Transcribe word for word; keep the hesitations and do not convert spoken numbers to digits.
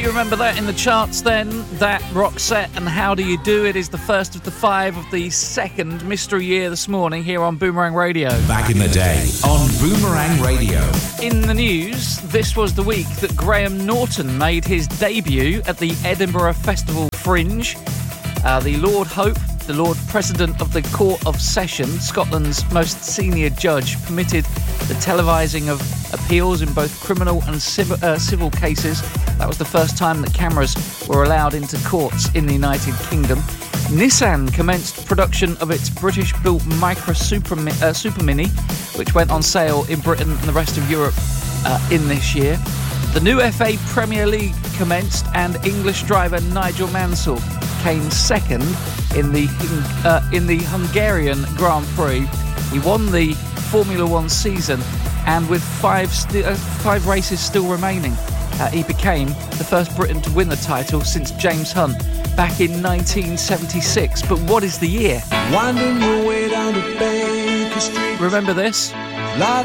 you remember that in the charts then? That Roxette and How Do You Do It is the first of the five of the second mystery year this morning here on Boomerang Radio. Back in the day on Boomerang Radio. In the news, this was the week that Graham Norton made his debut at the Edinburgh Festival Fringe. Uh, the Lord Hope, the Lord President of the Court of Session, Scotland's most senior judge, permitted the televising of appeals in both criminal and civil, uh, civil cases. That was the first time that cameras were allowed into courts in the United Kingdom. Nissan commenced production of its British-built Micra Super, uh, Super Mini, which went on sale in Britain and the rest of Europe uh, in this year. The new F A Premier League commenced, and English driver Nigel Mansell came second in the uh, in the Hungarian Grand Prix. He won the Formula One season, and with five st- uh, five races still remaining, uh, he became the first Briton to win the title since James Hunt back in nineteen seventy-six. But what is the year? Winding your way down to Baker Street. Remember this?